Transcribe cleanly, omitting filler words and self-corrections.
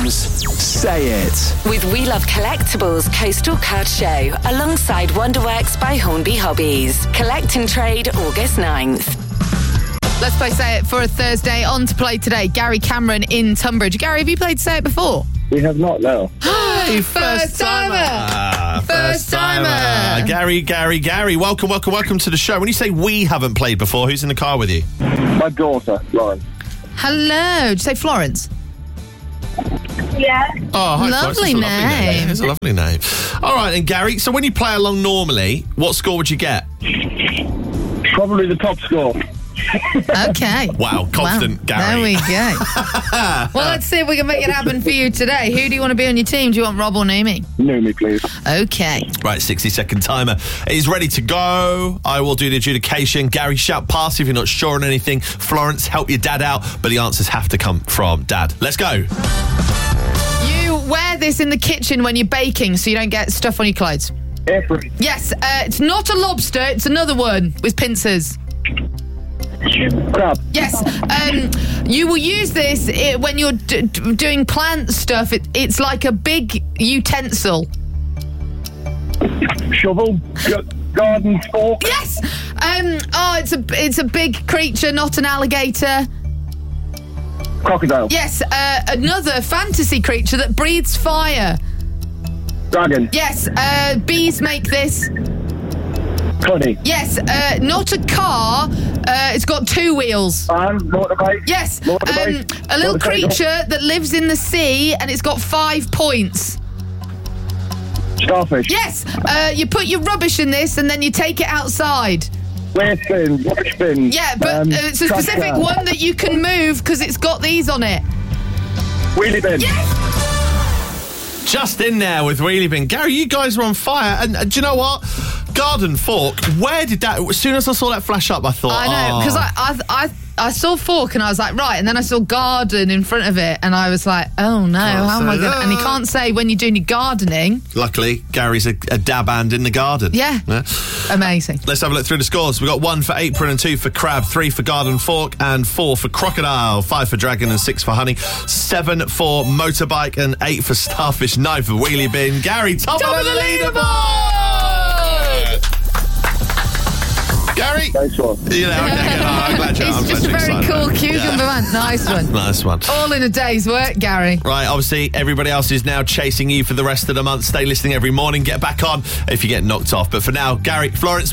James. Say it. With We Love Collectibles Coastal Card Show, alongside Wonderworks by Hornby Hobbies. Collect and trade August 9th. Let's play Say It for a Thursday. On to play today, Gary Cameron in Tunbridge. Gary, have you played Say It before? We have not, no. Hey, first timer! First timer! Gary. Welcome to the show. When you say we haven't played before, who's in the car with you? My daughter, Lauren. Hello. Did you say Florence? Yeah. Oh, hi, Lovely Florence. name. It's a lovely name. All right, and Gary, so when you play along normally, what score would you get? Probably the top score. Okay. Wow, confident Gary. There we go. Well, let's see if we can make it happen for you today. Who do you want to be on your team? Do you want Rob or Naomi? Naomi, please. Okay. Right, 60-second timer is ready to go. I will do the adjudication. Gary, shout pass if you're not sure on anything. Florence, help your dad out, but the answers have to come from Dad. Let's go. You wear this in the kitchen when you're baking so you don't get stuff on your clothes. Apron. Yes, it's not a lobster, it's another one with pincers. Crab. Yes, you will use this when you're doing plant stuff. It's like a big utensil. Shovel. Garden fork. Yes. It's a big creature, not an alligator. Crocodile. Yes, another fantasy creature that breathes fire. Dragon. Yes, bees make this. Honey. Yes, not a car. It's got two wheels. Motorbike. Yes, Motorbike. a little Motorcycle. creature that lives in the sea and it's got 5 points. Starfish. Yes, you put your rubbish in this and then you take it outside. Waste bin. Rubbish bin. Yeah, but it's a specific tractor. one that you can move because it's got these on it. Wheelie bin. Yes! Just in there with Wheelie Bin. Gary, you guys are on fire. And do you know what? Garden fork, where did that... As soon as I saw that flash up, I thought... I know, because I saw fork and I was like, right, and then I saw garden in front of it and I was like, oh no, how am I going to... And you can't say when you're doing your gardening. Luckily, Gary's a dab hand in the garden. Yeah. Amazing. Let's have a look through the scores. We've got 1 for apron and 2 for crab, 3 for garden fork and 4 for crocodile, 5 for dragon and 6 for honey, 7 for motorbike and 8 for starfish, 9 for wheelie bin. Gary, top of the leaderboard! Gary? Nice one. You know, I'm glad you're He's just a very cool cucumber man. Nice one. Nice one. All in a day's work, Gary. Right, obviously, everybody else is now chasing you for the rest of the month. Stay listening every morning. Get back on if you get knocked off. But for now, Gary, Florence,